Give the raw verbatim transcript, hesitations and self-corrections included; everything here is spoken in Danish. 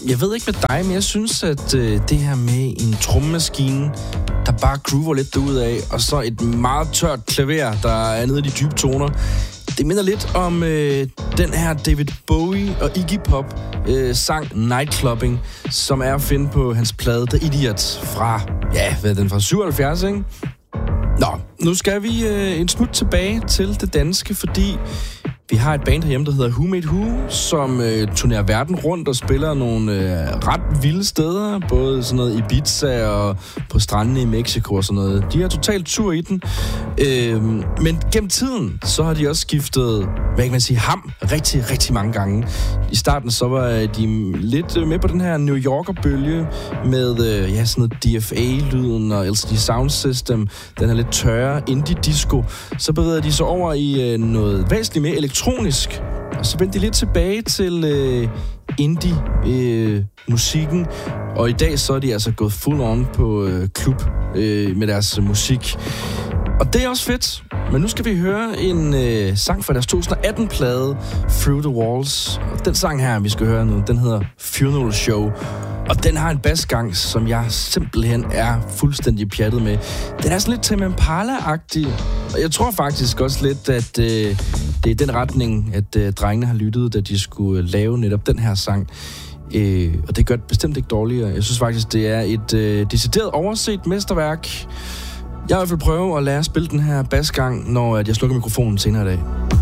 Jeg ved ikke med dig, men jeg synes, at øh, det her med en trommemaskine, der bare groover lidt derudad, og så et meget tørt klaver, der er nede i de dybe toner, det minder lidt om øh, den her David Bowie og Iggy Pop øh, sang Nightclubbing, som er at finde på hans plade The Idiot fra, ja, hvad er den fra, syvoghalvfjerds, ikke? Nå, nu skal vi øh, en smut tilbage til det danske, fordi vi har et band herhjemme, der hedder Who Made Who, som øh, turnerer verden rundt og spiller nogle øh, ret vilde steder, både sådan noget Ibiza og på strandene i Mexico og sådan noget. De har totalt tur i den. Øh, men gennem tiden, så har de også skiftet, hvad kan man sige, ham rigtig, rigtig mange gange. I starten så var de lidt med på den her New Yorker-bølge med øh, ja, sådan noget D F A-lyden og L C D Sound System, den her lidt tørre indie-disco. Så bevægede de sig over i øh, noget væsentligt mere elektronisk, og så vendte de lidt tilbage til øh, indie-musikken, øh, og i dag så er de altså gået full on på øh, klub øh, med deres øh, musik. Og det er også fedt, men nu skal vi høre en øh, sang fra deres to tusind atten-plade, Through the Walls. Og den sang her, vi skal høre nu, den hedder Funeral Show. Og den har en basgang, som jeg simpelthen er fuldstændig pjattet med. Den er sådan lidt Tame Impala-agtig. Og jeg tror faktisk også lidt, at øh, det er den retning, at øh, drengene har lyttet, da de skulle øh, lave netop den her sang. Øh, og det gør det bestemt ikke dårligere. Jeg synes faktisk, det er et øh, decideret overset mesterværk. Jeg vil i hvert fald prøve at lære at spille den her basgang, når jeg slukker mikrofonen senere i dag.